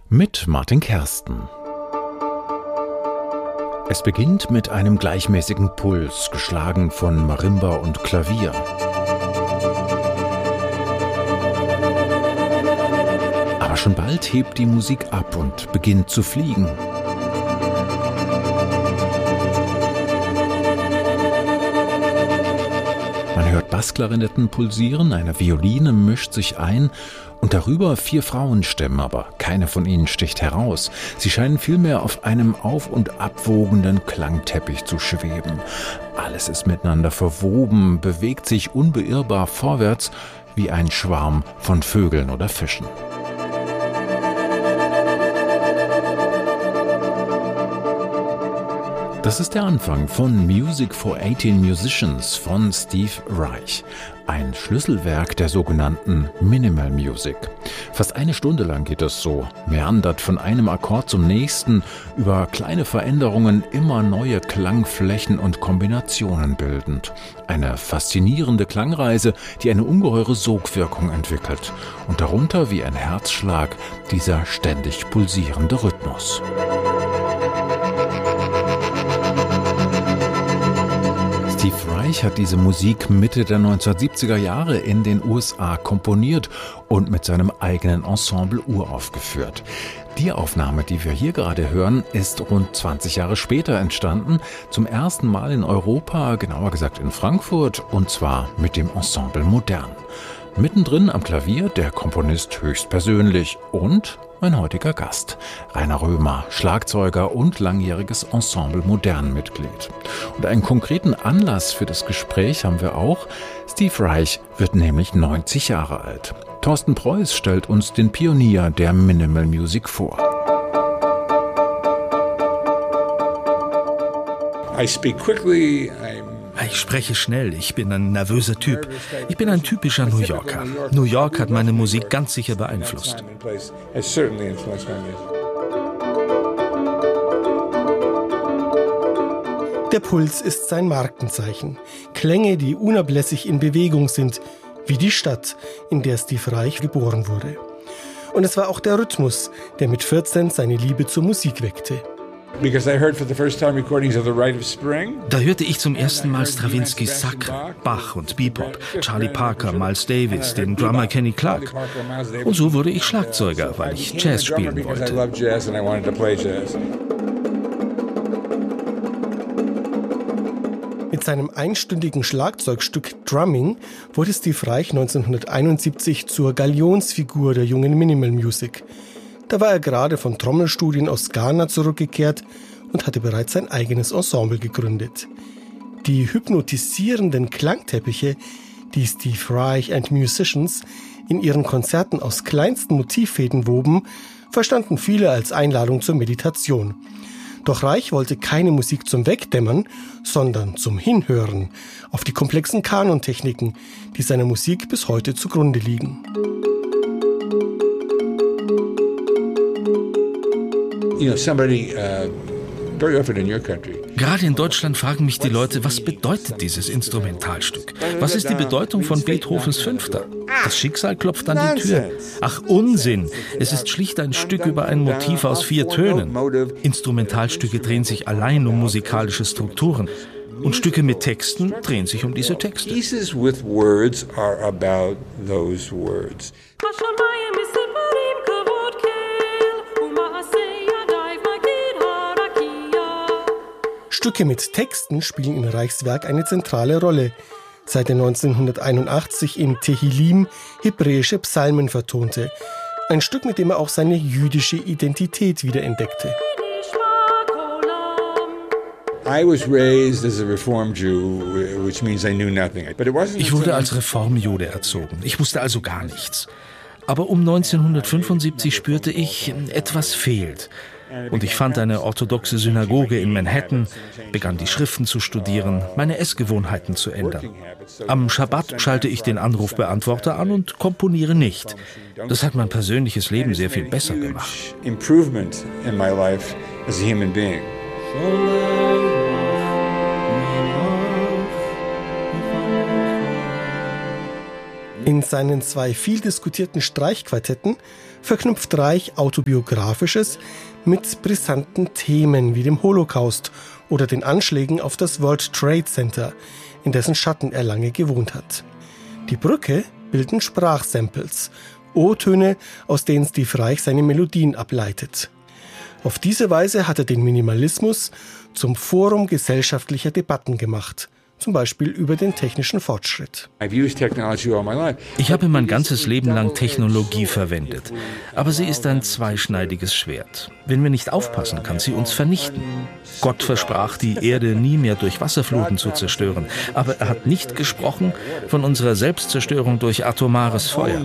mit Martin Kersten. Es beginnt mit einem gleichmäßigen Puls, geschlagen von Marimba und Klavier. Aber schon bald hebt die Musik ab und beginnt zu fliegen. Man hört Bassklarinetten pulsieren, eine Violine mischt sich ein und darüber 4 Frauenstimmen, aber keine von ihnen sticht heraus. Sie scheinen vielmehr auf einem auf- und abwogenden Klangteppich zu schweben. Alles ist miteinander verwoben, bewegt sich unbeirrbar vorwärts wie ein Schwarm von Vögeln oder Fischen. Das ist der Anfang von Music for 18 Musicians von Steve Reich, ein Schlüsselwerk der sogenannten Minimal Music. Fast eine Stunde lang geht es so, meandert von einem Akkord zum nächsten, über kleine Veränderungen immer neue Klangflächen und Kombinationen bildend. Eine faszinierende Klangreise, die eine ungeheure Sogwirkung entwickelt und darunter wie ein Herzschlag dieser ständig pulsierende Rhythmus. Steve Reich hat diese Musik Mitte der 1970er Jahre in den USA komponiert und mit seinem eigenen Ensemble uraufgeführt. Die Aufnahme, die wir hier gerade hören, ist rund 20 Jahre später entstanden, zum ersten Mal in Europa, genauer gesagt in Frankfurt, und zwar mit dem Ensemble Modern. Mittendrin am Klavier der Komponist höchstpersönlich und mein heutiger Gast, Rainer Römer, Schlagzeuger und langjähriges Ensemble Modern-Mitglied. Und einen konkreten Anlass für das Gespräch haben wir auch. Steve Reich wird nämlich 90 Jahre alt. Thorsten Preuß stellt uns den Pionier der Minimal Music vor. Ich spreche schnell, ich bin ein nervöser Typ. Ich bin ein typischer New Yorker. New York hat meine Musik ganz sicher beeinflusst. Der Puls ist sein Markenzeichen. Klänge, die unablässig in Bewegung sind, wie die Stadt, in der Steve Reich geboren wurde. Und es war auch der Rhythmus, der mit 14 seine Liebe zur Musik weckte. Da hörte ich zum ersten Mal Stravinskys Sacre, Bach und Bebop, Charlie Parker, Miles Davis, den Drummer Kenny Clarke. Und so wurde ich Schlagzeuger, weil ich Jazz spielen wollte. Mit seinem einstündigen Schlagzeugstück Drumming wurde Steve Reich 1971 zur Galionsfigur der jungen Minimal Music. Da war er gerade von Trommelstudien aus Ghana zurückgekehrt und hatte bereits sein eigenes Ensemble gegründet. Die hypnotisierenden Klangteppiche, die Steve Reich and Musicians in ihren Konzerten aus kleinsten Motivfäden woben, verstanden viele als Einladung zur Meditation. Doch Reich wollte keine Musik zum Wegdämmern, sondern zum Hinhören auf die komplexen Kanontechniken, die seiner Musik bis heute zugrunde liegen. Gerade in Deutschland fragen mich die Leute, was bedeutet dieses Instrumentalstück? Was ist die Bedeutung von Beethovens Fünfter? Das Schicksal klopft an die Tür. Ach, Unsinn! Es ist schlicht ein Stück über ein Motiv aus 4 Tönen. Instrumentalstücke drehen sich allein um musikalische Strukturen. Und Stücke mit Texten drehen sich um diese Texte. Stücke mit Texten spielen in Reichs Werk eine zentrale Rolle. Seit er 1981 in Tehillim hebräische Psalmen vertonte. Ein Stück, mit dem er auch seine jüdische Identität wiederentdeckte. Ich wurde als Reformjude erzogen. Ich wusste also gar nichts. Aber um 1975 spürte ich, etwas fehlt. Und ich fand eine orthodoxe Synagoge in Manhattan, begann die Schriften zu studieren, meine Essgewohnheiten zu ändern. Am Schabbat schalte ich den Anrufbeantworter an und komponiere nicht. Das hat mein persönliches Leben sehr viel besser gemacht. In seinen 2 viel diskutierten Streichquartetten verknüpft Reich Autobiografisches mit brisanten Themen wie dem Holocaust oder den Anschlägen auf das World Trade Center, in dessen Schatten er lange gewohnt hat. Die Brücke bilden Sprachsamples, O-Töne, aus denen Steve Reich seine Melodien ableitet. Auf diese Weise hat er den Minimalismus zum Forum gesellschaftlicher Debatten gemacht, zum Beispiel über den technischen Fortschritt. Ich habe mein ganzes Leben lang Technologie verwendet, aber sie ist ein zweischneidiges Schwert. Wenn wir nicht aufpassen, kann sie uns vernichten. Gott versprach, die Erde nie mehr durch Wasserfluten zu zerstören, aber er hat nicht gesprochen von unserer Selbstzerstörung durch atomares Feuer.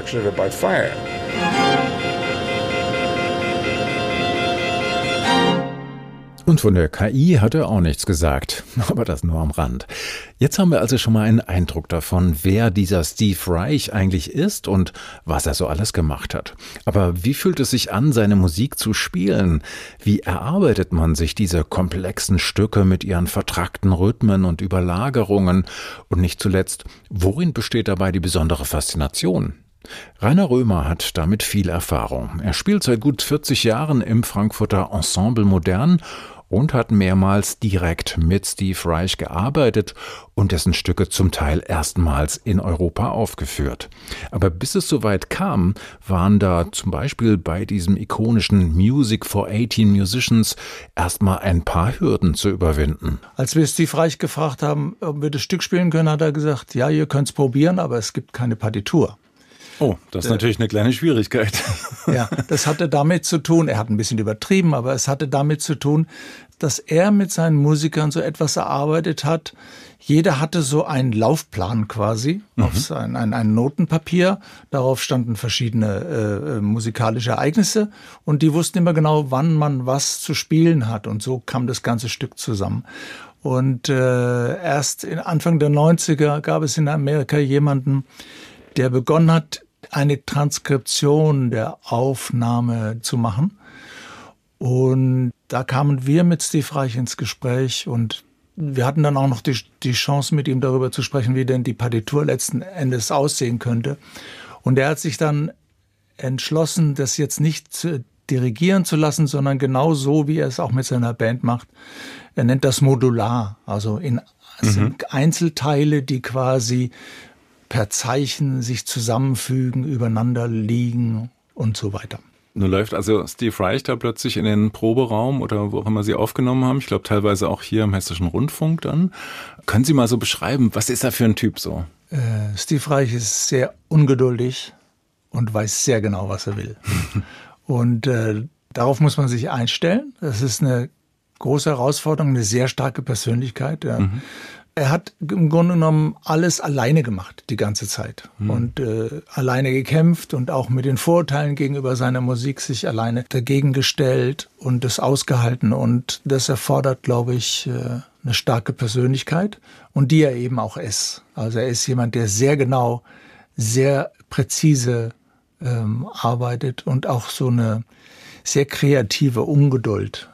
Und von der KI hat er auch nichts gesagt, aber das nur am Rand. Jetzt haben wir also schon mal einen Eindruck davon, wer dieser Steve Reich eigentlich ist und was er so alles gemacht hat. Aber wie fühlt es sich an, seine Musik zu spielen? Wie erarbeitet man sich diese komplexen Stücke mit ihren vertrackten Rhythmen und Überlagerungen? Und nicht zuletzt, worin besteht dabei die besondere Faszination? Rainer Römer hat damit viel Erfahrung. Er spielt seit gut 40 Jahren im Frankfurter Ensemble Modern und hat mehrmals direkt mit Steve Reich gearbeitet und dessen Stücke zum Teil erstmals in Europa aufgeführt. Aber bis es soweit kam, waren da zum Beispiel bei diesem ikonischen Music for 18 Musicians erstmal ein paar Hürden zu überwinden. Als wir Steve Reich gefragt haben, ob wir das Stück spielen können, hat er gesagt, ja, ihr könnt es probieren, aber es gibt keine Partitur. Oh, das ist natürlich eine kleine Schwierigkeit. Ja, das hatte damit zu tun, er hat ein bisschen übertrieben, aber es hatte damit zu tun, dass er mit seinen Musikern so etwas erarbeitet hat. Jeder hatte so einen Laufplan quasi, auf ein Notenpapier. Darauf standen verschiedene musikalische Ereignisse und die wussten immer genau, wann man was zu spielen hat. Und so kam das ganze Stück zusammen. Und erst Anfang der 90er gab es in Amerika jemanden, der begonnen hat, eine Transkription der Aufnahme zu machen. Und da kamen wir mit Steve Reich ins Gespräch und wir hatten dann auch noch die Chance, mit ihm darüber zu sprechen, wie denn die Partitur letzten Endes aussehen könnte. Und er hat sich dann entschlossen, das jetzt nicht dirigieren zu lassen, sondern genau so, wie er es auch mit seiner Band macht. Er nennt das modular, also es sind Einzelteile, die quasi per Zeichen sich zusammenfügen, übereinander liegen und so weiter. Nun läuft also Steve Reich da plötzlich in den Proberaum oder wo auch immer Sie aufgenommen haben. Ich glaube teilweise auch hier im Hessischen Rundfunk dann. Können Sie mal so beschreiben, was ist er für ein Typ so? Steve Reich ist sehr ungeduldig und weiß sehr genau, was er will. Und darauf muss man sich einstellen. Das ist eine große Herausforderung, eine sehr starke Persönlichkeit. Er hat im Grunde genommen alles alleine gemacht, die ganze Zeit. Und alleine gekämpft und auch mit den Vorurteilen gegenüber seiner Musik sich alleine dagegen gestellt und das ausgehalten. Und das erfordert, glaube ich, eine starke Persönlichkeit und die er eben auch ist. Also er ist jemand, der sehr genau, sehr präzise arbeitet und auch so eine sehr kreative Ungeduld.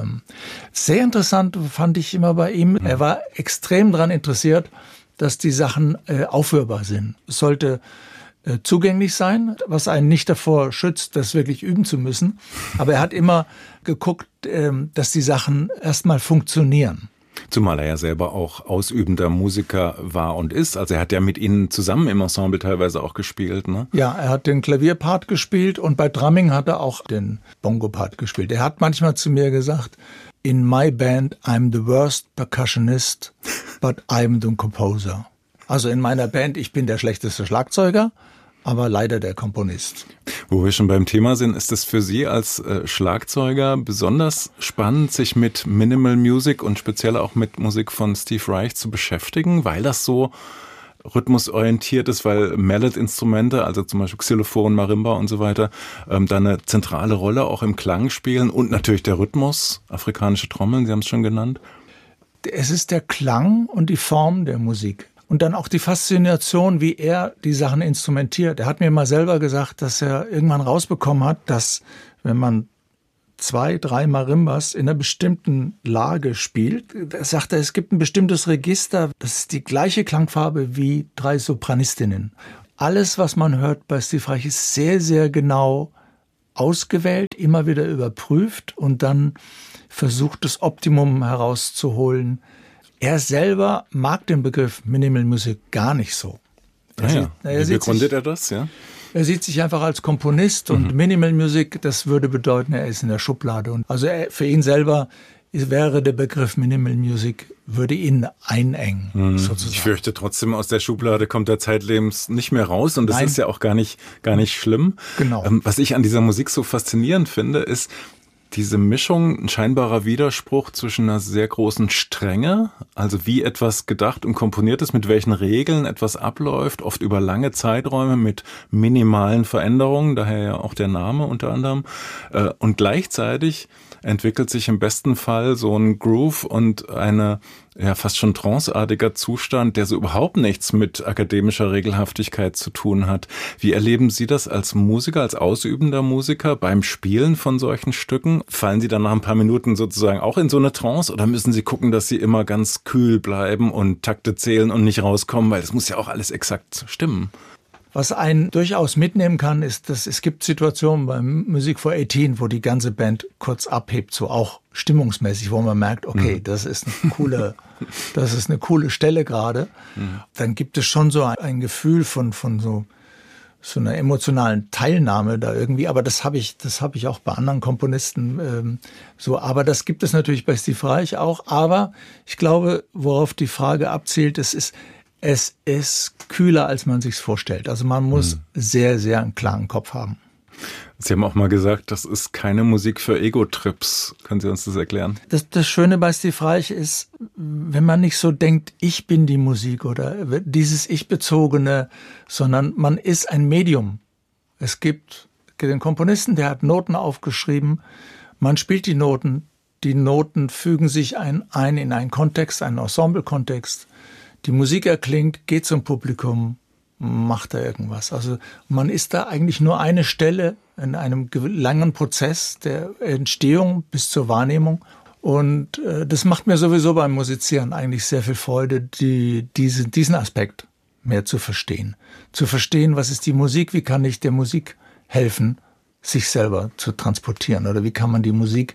Sehr interessant fand ich immer bei ihm, er war extrem daran interessiert, dass die Sachen aufhörbar sind. Es sollte zugänglich sein, was einen nicht davor schützt, das wirklich üben zu müssen. Aber er hat immer geguckt, dass die Sachen erstmal funktionieren. Zumal er ja selber auch ausübender Musiker war und ist. Also er hat ja mit Ihnen zusammen im Ensemble teilweise auch gespielt, ne? Ja, er hat den Klavierpart gespielt und bei Drumming hat er auch den Bongo-Part gespielt. Er hat manchmal zu mir gesagt, in my band I'm the worst percussionist, but I'm the composer. Also in meiner Band, ich bin der schlechteste Schlagzeuger, aber leider der Komponist. Wo wir schon beim Thema sind, ist es für Sie als Schlagzeuger besonders spannend, sich mit Minimal Music und speziell auch mit Musik von Steve Reich zu beschäftigen, weil das so rhythmusorientiert ist, weil Mallet-Instrumente, also zum Beispiel Xylophon, Marimba und so weiter, da eine zentrale Rolle auch im Klang spielen und natürlich der Rhythmus, afrikanische Trommeln, Sie haben es schon genannt. Es ist der Klang und die Form der Musik. Und dann auch die Faszination, wie er die Sachen instrumentiert. Er hat mir mal selber gesagt, dass er irgendwann rausbekommen hat, dass wenn man 2, 3 Marimbas in einer bestimmten Lage spielt, er sagt er, es gibt ein bestimmtes Register, das ist die gleiche Klangfarbe wie 3 Sopranistinnen. Alles, was man hört bei Steve Reich, ist sehr, sehr genau ausgewählt, immer wieder überprüft und dann versucht, das Optimum herauszuholen. Er selber mag den Begriff Minimal Music gar nicht so. Wie begründet er das? Ja? Er sieht sich einfach als Komponist und Minimal Music, das würde bedeuten, er ist in der Schublade. Und also für ihn selber wäre der Begriff Minimal Music, würde ihn einengen, sozusagen. Ich fürchte trotzdem, aus der Schublade kommt der zeitlebens nicht mehr raus und das ist ja auch gar nicht schlimm. Genau. Was ich an dieser Musik so faszinierend finde, ist diese Mischung, ein scheinbarer Widerspruch zwischen einer sehr großen Strenge, also wie etwas gedacht und komponiert ist, mit welchen Regeln etwas abläuft, oft über lange Zeiträume mit minimalen Veränderungen, daher ja auch der Name unter anderem, und gleichzeitig entwickelt sich im besten Fall so ein Groove und eine fast schon tranceartiger Zustand, der so überhaupt nichts mit akademischer Regelhaftigkeit zu tun hat. Wie erleben Sie das als Musiker, als ausübender Musiker beim Spielen von solchen Stücken? Fallen Sie dann nach ein paar Minuten sozusagen auch in so eine Trance oder müssen Sie gucken, dass Sie immer ganz kühl bleiben und Takte zählen und nicht rauskommen, weil das muss ja auch alles exakt stimmen? Was einen durchaus mitnehmen kann, ist, dass es gibt Situationen beim Music for 18, wo die ganze Band kurz abhebt, so auch stimmungsmäßig, wo man merkt, okay, das ist eine coole Stelle gerade. Dann gibt es schon so ein Gefühl von so einer emotionalen Teilnahme da irgendwie, aber das habe ich auch bei anderen Komponisten so. Aber das gibt es natürlich bei Steve Reich auch. Aber ich glaube, worauf die Frage abzielt, es ist kühler, als man sich's vorstellt. Also man muss sehr, sehr einen klaren Kopf haben. Sie haben auch mal gesagt, das ist keine Musik für Ego-Trips. Können Sie uns das erklären? Das Schöne bei Steve Reich ist, wenn man nicht so denkt, ich bin die Musik oder dieses Ich-Bezogene, sondern man ist ein Medium. Es gibt den Komponisten, der hat Noten aufgeschrieben, man spielt die Noten fügen sich ein in einen Kontext, einen Ensemble-Kontext. Die Musik erklingt, geht zum Publikum, macht da irgendwas. Also man ist da eigentlich nur eine Stelle in einem langen Prozess der Entstehung bis zur Wahrnehmung. Und das macht mir sowieso beim Musizieren eigentlich sehr viel Freude, diesen Aspekt mehr zu verstehen. Zu verstehen, was ist die Musik, wie kann ich der Musik helfen, sich selber zu transportieren? Oder wie kann man die Musik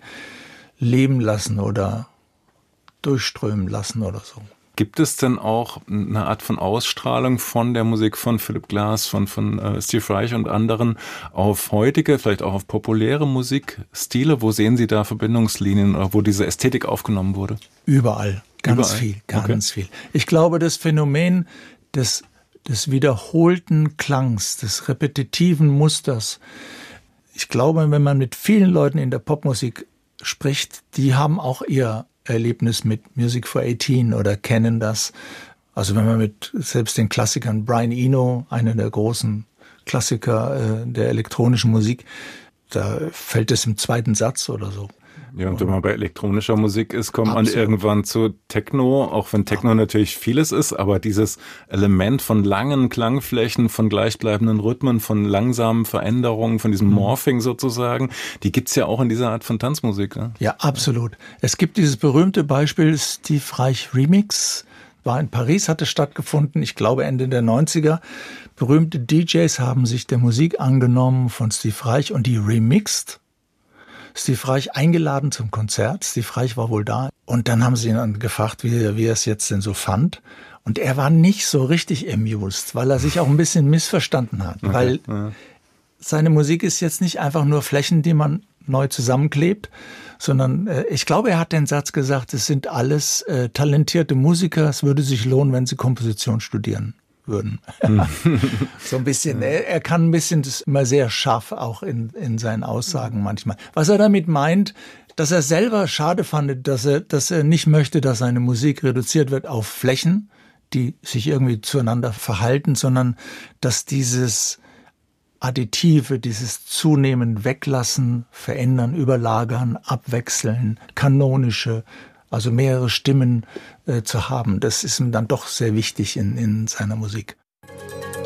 leben lassen oder durchströmen lassen oder so? Gibt es denn auch eine Art von Ausstrahlung von der Musik von Philip Glass, von Steve Reich und anderen auf heutige, vielleicht auch auf populäre Musikstile? Wo sehen Sie da Verbindungslinien oder wo diese Ästhetik aufgenommen wurde? Überall. Ganz viel. Ich glaube, das Phänomen des wiederholten Klangs, des repetitiven Musters, ich glaube, wenn man mit vielen Leuten in der Popmusik spricht, die haben auch ihr Erlebnis mit Music for 18 oder kennen das. Also wenn man mit selbst den Klassikern, Brian Eno, einer der großen Klassiker der elektronischen Musik, da fällt es im zweiten Satz oder so. Ja, und wenn man bei elektronischer Musik ist, kommt man irgendwann zu Techno, auch wenn Techno natürlich vieles ist, aber dieses Element von langen Klangflächen, von gleichbleibenden Rhythmen, von langsamen Veränderungen, von diesem Morphing sozusagen, die gibt's ja auch in dieser Art von Tanzmusik. Ne? Ja, absolut. Es gibt dieses berühmte Beispiel Steve Reich Remix, war in Paris, hatte stattgefunden, ich glaube Ende der 90er. Berühmte DJs haben sich der Musik angenommen von Steve Reich und die remixed. Steve Reich eingeladen zum Konzert. Steve Reich war wohl da. Und dann haben sie ihn dann gefragt, wie er es jetzt denn so fand. Und er war nicht so richtig amused, weil er sich auch ein bisschen missverstanden hat. Okay. Weil seine Musik ist jetzt nicht einfach nur Flächen, die man neu zusammenklebt, sondern ich glaube, er hat den Satz gesagt, es sind alles talentierte Musiker. Es würde sich lohnen, wenn sie Komposition studieren würden. So ein bisschen, er kann ein bisschen, das ist immer sehr scharf auch in seinen Aussagen manchmal. Was er damit meint, dass er selber schade fand, dass er nicht möchte, dass seine Musik reduziert wird auf Flächen, die sich irgendwie zueinander verhalten, sondern dass dieses Additive, dieses zunehmend Weglassen, Verändern, Überlagern, Abwechseln, kanonische, also mehrere Stimmen zu haben. Das ist ihm dann doch sehr wichtig in seiner Musik.